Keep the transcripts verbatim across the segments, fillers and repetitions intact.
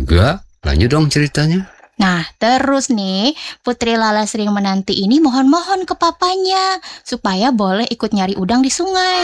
Enggak, lanjut dong ceritanya. Nah, terus nih, Putri Lala Sri Menanti ini mohon-mohon ke papanya supaya boleh ikut nyari udang di sungai.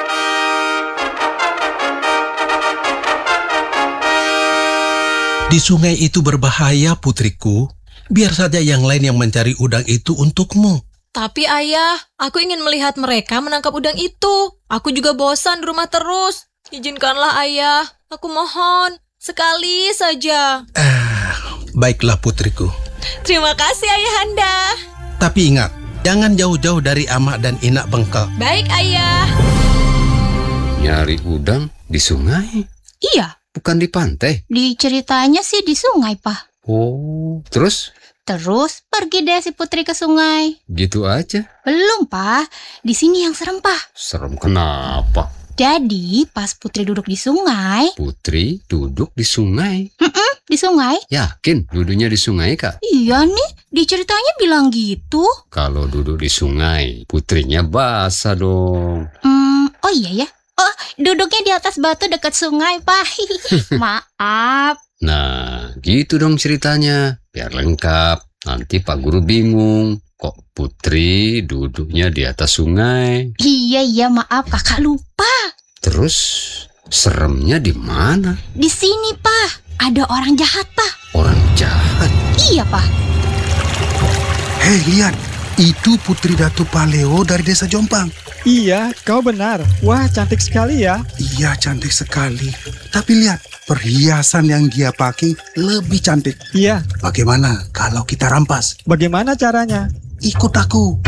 Di sungai itu berbahaya, putriku. Biar saja yang lain yang mencari udang itu untukmu. Tapi ayah, aku ingin melihat mereka menangkap udang itu. Aku juga bosan di rumah terus. Izinkanlah ayah, aku mohon. Sekali saja. Ah, baiklah putriku. Terima kasih ayahanda. Tapi ingat, jangan jauh-jauh dari Amak dan Inak Bengkel. Baik ayah. Nyari udang di sungai? Iya, Bukan di pantai? di ceritanya sih di sungai, Pak. Oh, terus? Terus pergi deh si Putri ke sungai. Gitu aja? Belum, Pak. Di sini yang serem, Pak. Serem kenapa? Jadi, pas Putri duduk di sungai, Putri duduk di sungai. di sungai, Yakin duduknya di sungai, Kak? iya nih, di ceritanya bilang gitu. Kalau duduk di sungai, putrinya basah dong. Hmm, oh iya ya. Oh, duduknya di atas batu dekat sungai, Pak. Maaf. Nah, gitu dong ceritanya. Biar lengkap. Nanti Pak Guru bingung. Kok Putri duduknya di atas sungai? Iya, iya, maaf. Kakak lupa. Terus seremnya di mana? Di sini, Pak. Ada orang jahat, Pak. Orang jahat. Iya, Pak. Hei, lihat. Itu Putri Datu Paleo dari Desa Jompang. Iya, kau benar. Wah, cantik sekali ya. Iya, cantik sekali. Tapi lihat, perhiasan yang dia pakai lebih cantik. Iya, Bagaimana kalau kita rampas? bagaimana caranya? Ikut aku.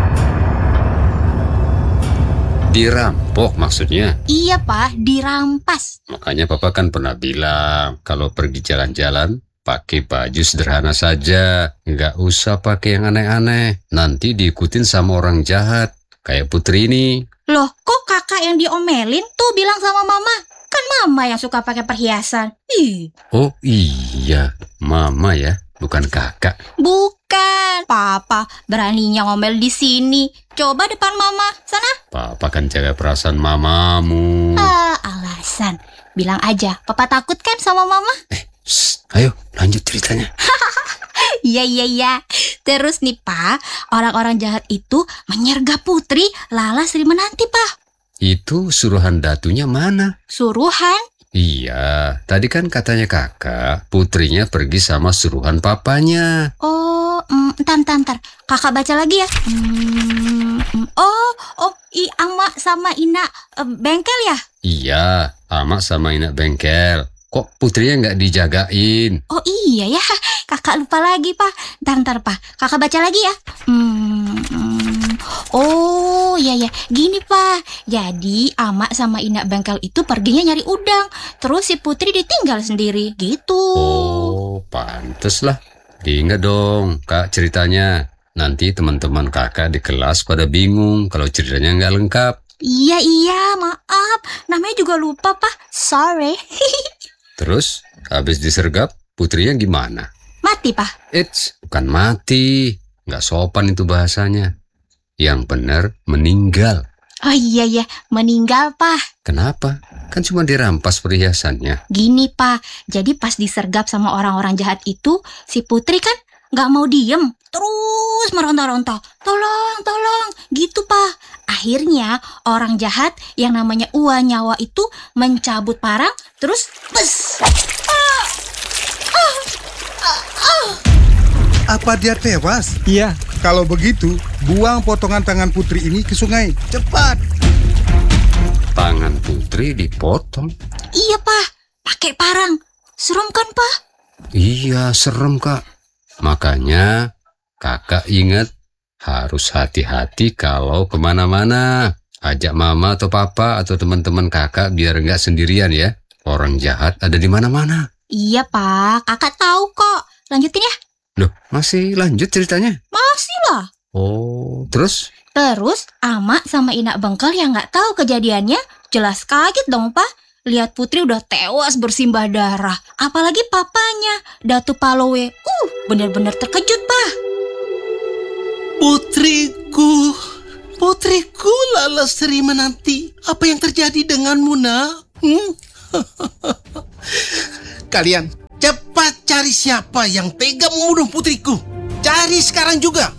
Dirampok maksudnya. Iya, Pak. Dirampas. Makanya Papa kan pernah bilang, kalau pergi jalan-jalan, pakai baju sederhana saja. Nggak usah pakai yang aneh-aneh. Nanti diikutin sama orang jahat. Kayak Putri ini. Loh, kok kakak yang diomelin tuh bilang sama mama? Kan mama yang suka pakai perhiasan. Ih, Oh iya, Mama ya, bukan kakak. bukan. Papa beraninya ngomel di sini. Coba depan mama. Sana. Papa kan jaga perasaan mamamu. Ah, alasan. Bilang aja, Papa takut kan sama mama? Shh, ayo lanjut ceritanya. Iya, iya, iya. Terus nih, Pak, orang-orang jahat itu menyergap Putri Lala Sri Menanti, Pak. Itu suruhan datunya mana? Suruhan? Iya, tadi kan katanya kakak, putrinya pergi sama suruhan papanya. Oh, mm, entar, entar, entar. Kakak baca lagi ya. Hmm, mm, oh, oh, i ama sama Ina eh, bengkel ya? Iya, Amak sama Inak bengkel. Kok putrinya nggak dijagain? Oh iya ya, kakak lupa lagi, Pak. Ntar, ntar, Pak. Kakak baca lagi ya. Hmm, hmm. Oh, iya, ya. Gini, Pak. Jadi, Amak sama Inak bengkel itu perginya nyari udang. Terus si Putri ditinggal sendiri, gitu. Oh, pantes lah. Diingat dong, Kak, ceritanya. Nanti teman-teman kakak di kelas pada bingung kalau ceritanya nggak lengkap. Iya, iya, maaf. Namanya juga lupa, Pak. Sorry. Terus, habis disergap, putrinya gimana? Mati, Pak. Eits, bukan mati. Nggak sopan itu bahasanya. Yang benar, meninggal. Oh iya, ya. Meninggal, Pak. Kenapa? Kan cuma dirampas perhiasannya. Gini, Pak. Jadi pas disergap sama orang-orang jahat itu, si Putri kan nggak mau diem. Terus meronta-ronta. Tolong, tolong. Gitu, Pak. Akhirnya orang jahat yang namanya Uwa Nyawa itu mencabut parang. Terus, pes. Apa dia tewas? Iya, Kalau begitu, buang potongan tangan Putri ini ke sungai. Cepat! Tangan putri dipotong. Iya, Pak. Pakai parang. Serem kan, Pak? Iya, serem, Kak. Makanya kakak ingat harus hati-hati kalau kemana-mana. Ajak mama atau papa atau teman-teman kakak biar nggak sendirian ya. Orang jahat ada di mana-mana. Iya, Pak. Kakak tahu kok. Lanjutin ya. Loh, masih lanjut ceritanya? Masih lah. Oh, terus? Terus, Amak sama Inak bengkel yang nggak tahu kejadiannya jelas kaget dong, Pak. Lihat Putri udah tewas bersimbah darah. Apalagi papanya, Datu Palowe. Uh, bener-bener terkejut, Pak. Putriku, putriku Lala Sri Menanti. Apa yang terjadi denganmu, nak? Hmm? Kalian cepat cari siapa yang tega membunuh putriku. Cari sekarang juga.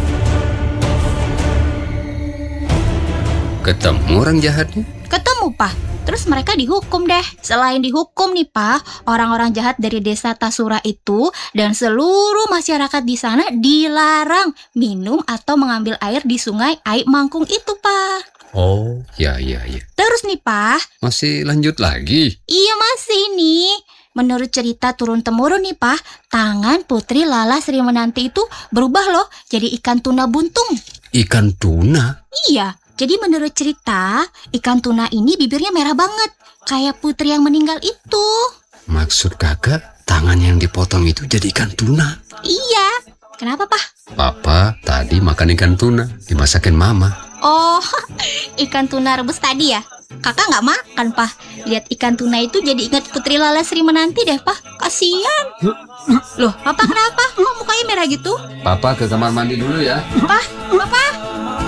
Ketemu orang jahatnya? Ketemu, Pak. Terus mereka dihukum deh. Selain dihukum nih, Pak, orang-orang jahat dari desa Tasura itu dan seluruh masyarakat di sana dilarang minum atau mengambil air di sungai Aik Mangkung itu, Pak. Oh, ya, ya, ya. Terus nih, Pak. Masih lanjut lagi? Iya, masih nih. Menurut cerita turun-temurun nih, Pak, tangan Putri Lala Sri Menanti itu berubah loh jadi ikan tuna buntung. Ikan tuna? Iya. Jadi menurut cerita, ikan tuna ini bibirnya merah banget, kayak putri yang meninggal itu. Maksud kakak, tangan yang dipotong itu jadi ikan tuna? Iya. Kenapa, Pak? Papa tadi makan ikan tuna, dimasakin mama. Oh, ikan tuna rebus tadi ya? Kakak nggak makan, Pak. Lihat ikan tuna itu jadi ingat Putri Lala Sri Menanti deh, Pak. Kasian. Loh, Papa kenapa? Kok mukanya merah gitu? Papa ke kamar mandi dulu ya. Pak, Papa.